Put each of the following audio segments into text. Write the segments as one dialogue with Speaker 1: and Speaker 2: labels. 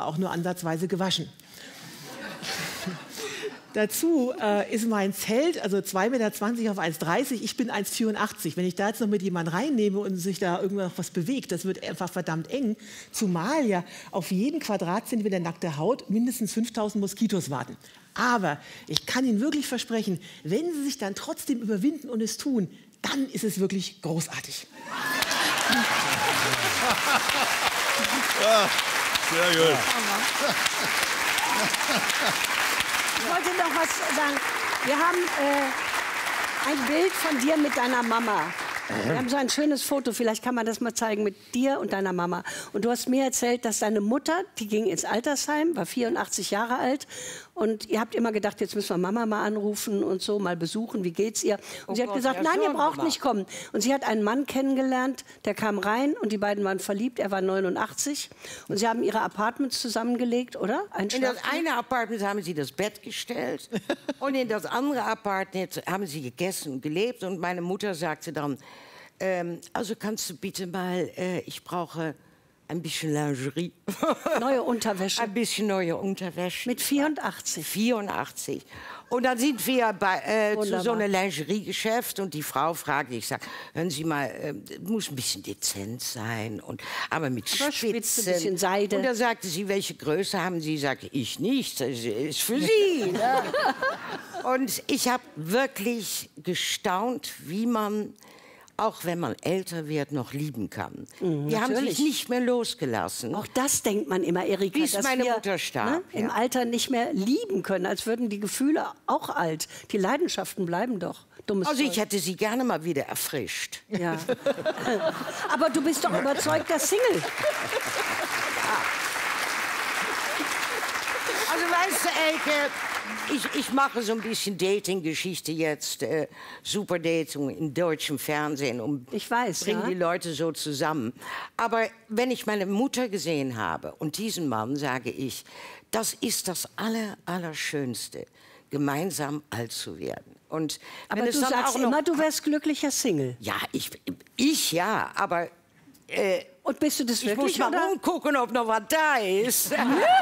Speaker 1: auch nur ansatzweise gewaschen. Dazu ist mein Zelt, also 2,20 Meter auf 1,30 Meter, ich bin 1,84 Meter. Wenn ich da jetzt noch mit jemandem reinnehme und sich da irgendwas was bewegt, das wird einfach verdammt eng. Zumal ja auf jeden Quadratzentimeter nackte Haut mindestens 5.000 Moskitos warten. Aber ich kann Ihnen wirklich versprechen, wenn Sie sich dann trotzdem überwinden und es tun, dann ist es wirklich großartig.
Speaker 2: Ja, sehr gut.
Speaker 3: Ich wollte noch was sagen. Wir haben ein Bild von dir mit deiner Mama. Wir haben so ein schönes Foto, vielleicht kann man das mal zeigen, mit dir und deiner Mama. Und du hast mir erzählt, dass deine Mutter, die ging ins Altersheim, war 84 Jahre alt. Und ihr habt immer gedacht, jetzt müssen wir Mama mal anrufen und so, mal besuchen, wie geht's ihr? Und sie hat gesagt, nein, ihr braucht nicht kommen. Und sie hat einen Mann kennengelernt, der kam rein und die beiden waren verliebt, er war 89. Und sie haben ihre Apartments zusammengelegt, oder?
Speaker 4: In das eine Apartment haben sie das Bett gestellt und in das andere Apartment haben sie gegessen und gelebt. Und meine Mutter sagte dann, also kannst du bitte mal, ich brauche ein bisschen Lingerie.
Speaker 3: Neue Unterwäsche.
Speaker 4: Ein bisschen neue Unterwäsche.
Speaker 3: Mit 84?
Speaker 4: 84. Und dann sind wir zu so einem Lingeriegeschäft und die Frau fragte, ich sag, hören Sie mal, muss ein bisschen dezent sein, aber mit Spitzen.
Speaker 3: Ein bisschen Seide.
Speaker 4: Und da sagte sie, welche Größe haben Sie? Sagte ich nicht, das ist für Sie. Ne? Und ich habe wirklich gestaunt, wie man, auch wenn man älter wird, noch lieben kann. Die haben sich nicht mehr losgelassen.
Speaker 3: Auch das denkt man immer, Erika,
Speaker 4: bis
Speaker 3: dass
Speaker 4: meine
Speaker 3: wir
Speaker 4: Mutter starb,
Speaker 3: im Alter nicht mehr lieben können, als würden die Gefühle auch alt. Die Leidenschaften bleiben doch. Dummes
Speaker 4: Also
Speaker 3: Zeug.
Speaker 4: ich hätte sie gerne mal wieder erfrischt.
Speaker 3: Ja. Aber du bist doch überzeugter Single.
Speaker 4: Also weißt du, Elke, ich mache so ein bisschen Dating-Geschichte jetzt, Superdating im deutschen Fernsehen und bringe die Leute so zusammen. Aber wenn ich meine Mutter gesehen habe und diesen Mann, sage ich, das ist das Allerschönste, gemeinsam alt zu werden. Und
Speaker 3: aber du sagst immer, du wärst glücklicher Single.
Speaker 4: Ja, ich ja, aber...
Speaker 3: und bist du das wirklich,
Speaker 4: ich muss mal rumgucken, ob noch was da ist.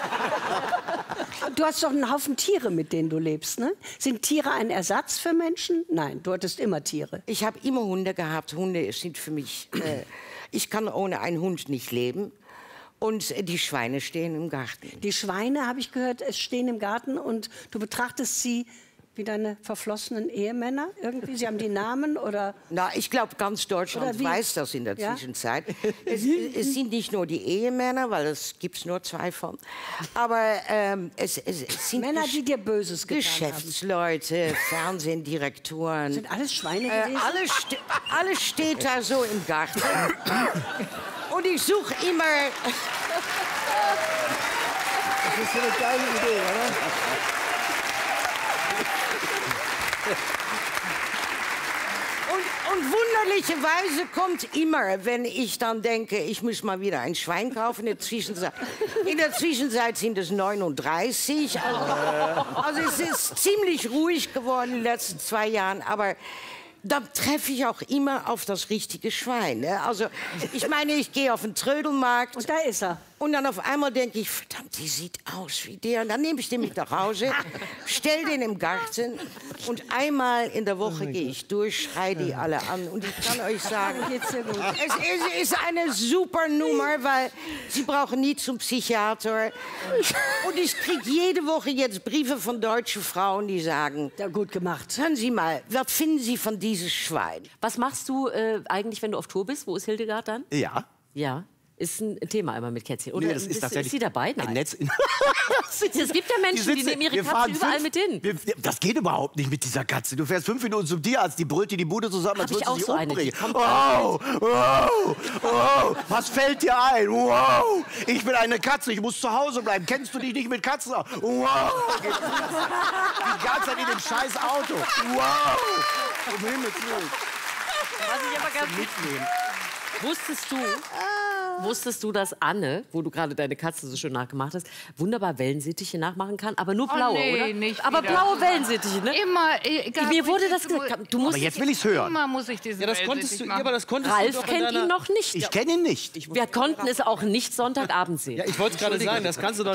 Speaker 3: Du hast doch einen Haufen Tiere, mit denen du lebst, ne? Sind Tiere ein Ersatz für Menschen? Nein, du hattest immer Tiere.
Speaker 4: Ich habe immer Hunde gehabt. Hunde sind für mich... ich kann ohne einen Hund nicht leben. Und die Schweine stehen im Garten.
Speaker 3: Die Schweine, habe ich gehört, stehen im Garten und du betrachtest sie wie deine verflossenen Ehemänner irgendwie? Sie haben die Namen oder...
Speaker 4: Na, ich glaube, ganz Deutschland weiß das in der Zwischenzeit. Es sind nicht nur die Ehemänner, weil es gibt nur 2 von. Aber es sind
Speaker 3: Männer, die dir Böses getan
Speaker 4: Geschäftsleute, Fernsehdirektoren.
Speaker 3: Sind alles Schweine gewesen?
Speaker 4: Alles steht da so im Garten. Und ich suche immer...
Speaker 2: Das ist so eine geile Idee, oder?
Speaker 4: Und wunderlicherweise kommt immer, wenn ich dann denke, ich muss mal wieder ein Schwein kaufen. In der Zwischenzeit sind es 39. Also es ist ziemlich ruhig geworden in den letzten 2 Jahren. Aber da treffe ich auch immer auf das richtige Schwein. Ne? Also ich meine, ich gehe auf den Trödelmarkt.
Speaker 3: Und da ist er.
Speaker 4: Und dann auf einmal denke ich, verdammt, die sieht aus wie der. Und dann nehme ich den mit nach Hause, stell den im Garten und einmal in der Woche gehe ich durch, schreie die alle an. Und ich kann euch sagen, es ist eine super Nummer, weil sie brauchen nie zum Psychiater. Und ich kriege jede Woche jetzt Briefe von deutschen Frauen, die sagen,
Speaker 3: ja, gut gemacht.
Speaker 4: Hören Sie mal, was finden Sie von dieses Schwein?
Speaker 5: Was machst du eigentlich, wenn du auf Tour bist? Wo ist Hildegard dann?
Speaker 2: Ja.
Speaker 5: Ja. Ist ein Thema immer mit Kätzchen. Oder
Speaker 2: nee, das ist tatsächlich
Speaker 5: sie dabei? Nein.
Speaker 2: Ein Netz.
Speaker 5: Es gibt ja Menschen, die nehmen ihre Katze überall mit hin.
Speaker 2: Das geht überhaupt nicht mit dieser Katze. Du fährst 5 Minuten zum Tierarzt, die brüllt dir die Bude zusammen, als würdest du sie umbringen. Wow, wow, wow, was fällt dir ein? Wow, ich bin eine Katze, ich muss zu Hause bleiben. Kennst du dich nicht mit Katzen aus? Wow, die ganze Zeit in dem scheiß Auto. Wow, um Himmels Willen.
Speaker 5: Was ich aber ganz mitnehmen. Wusstest du, dass Anne, wo du gerade deine Katze so schön nachgemacht hast, wunderbar Wellensittiche nachmachen kann? Aber nur blaue, oder?
Speaker 6: Nicht
Speaker 5: aber
Speaker 6: wieder.
Speaker 5: blaue Wellensittiche, ne?
Speaker 6: Immer. Egal,
Speaker 5: mir wurde das gesagt. Du musst
Speaker 2: aber jetzt will ich's hören.
Speaker 6: Immer muss ich diese
Speaker 7: das konntest du, ja, aber das konntest
Speaker 5: Ralf
Speaker 7: du doch
Speaker 5: kennt ihn noch nicht.
Speaker 2: Ich kenne ihn nicht.
Speaker 5: Wir konnten es auch nicht Sonntagabend sehen.
Speaker 7: Ja, ich wollte es gerade sagen, das kannst du doch